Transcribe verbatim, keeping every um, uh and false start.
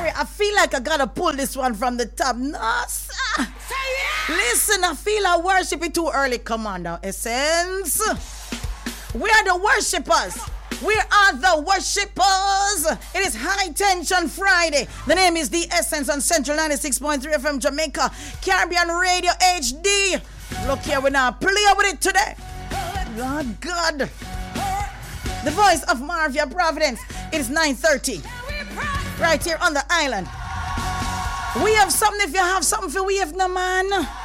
Mary, I feel like I gotta pull this one from the top. No, sir. Listen, I feel I worship it too early. Come on now, Essence. We are the worshippers. We are the worshippers. It is High Tension Friday. The name is The Essence on Central ninety-six point three F M Jamaica, Caribbean Radio H D. Look here, we now play with it today. God, God. The voice of Marvia Providence. It is nine thirty. Right here on the island. We have something if you have something for we have no man.